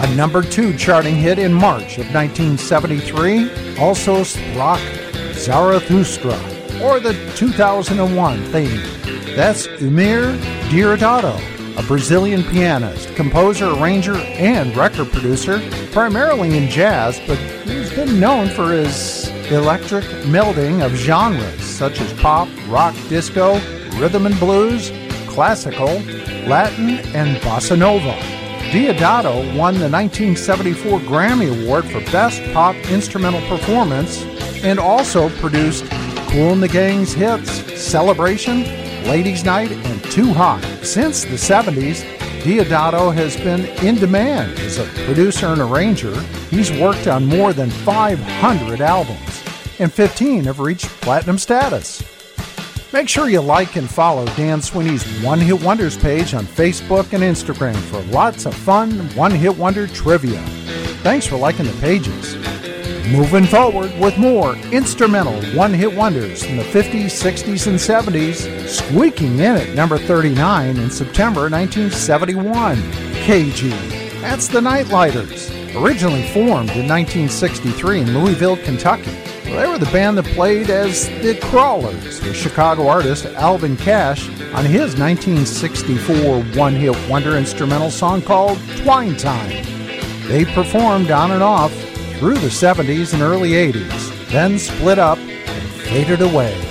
A number 2 charting hit in March of 1973 also struck Zarathustra, or the 2001 theme. That's Eumir Deodato, a Brazilian pianist, composer, arranger, and record producer, primarily in jazz, but he's been known for his electric melding of genres such as pop, rock, disco, rhythm and blues, classical, Latin, and bossa nova. Deodato won the 1974 Grammy Award for Best Pop Instrumental Performance and also produced Kool and the Gang's hits Celebration, Ladies' Night, and Too Hot. Since the 70s, Deodato has been in demand as a producer and arranger. He's worked on more than 500 albums, and 15 have reached platinum status. Make sure you like and follow Dan Sweeney's One Hit Wonders page on Facebook and Instagram for lots of fun one-hit wonder trivia. Thanks for liking the pages. Moving forward with more instrumental one-hit wonders from the 50s, 60s, and 70s, squeaking in at number 39 in September 1971, KG. That's the Nightlighters, originally formed in 1963 in Louisville, Kentucky. They were the band that played as the Crawlers with Chicago artist Alvin Cash on his 1964 one-hit wonder instrumental song called Twine Time. They performed on and off through the 70s and early 80s, then split up and faded away.